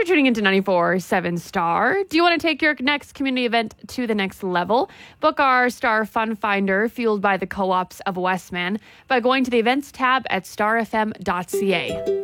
for tuning into 94.7 Star. Do you want to take your next community event to the next level? Book our Star Fun Finder, fueled by the co-ops of Westman, by going to the events tab at starfm.ca.